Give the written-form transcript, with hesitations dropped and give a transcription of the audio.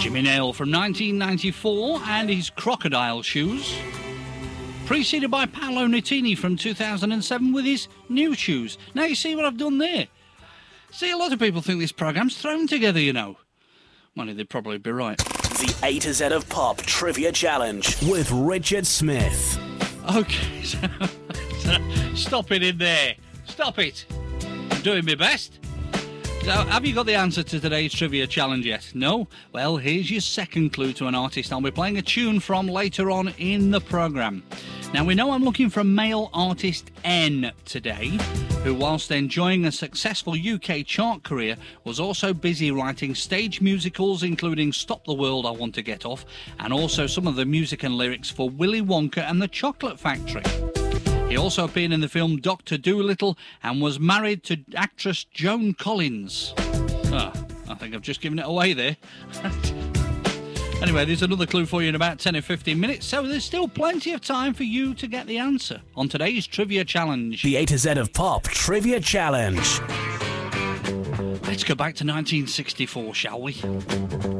Jimmy Nail from 1994 and his Crocodile Shoes. Preceded by Paolo Nutini from 2007 with his New Shoes. Now you see what I've done there? See, a lot of people think this programme's thrown together, you know. Well, they'd probably be right. The A to Z of Pop Trivia Challenge with Richard Smith. OK, so stop it in there. Stop it. I'm doing my best. So, have you got the answer to today's Trivia Challenge yet? No? Well, here's your second clue to an artist I'll be playing a tune from later on in the programme. Now, we know I'm looking for male artist N today, who, whilst enjoying a successful UK chart career, was also busy writing stage musicals, including Stop the World, I Want to Get Off, and also some of the music and lyrics for Willy Wonka and the Chocolate Factory. He also appeared in the film Dr. Dolittle and was married to actress Joan Collins. I think I've just given it away there. Anyway, there's another clue for you in about 10 or 15 minutes, so there's still plenty of time for you to get the answer on today's Trivia Challenge. The A to Z of Pop Trivia Challenge. Let's go back to 1964, shall we?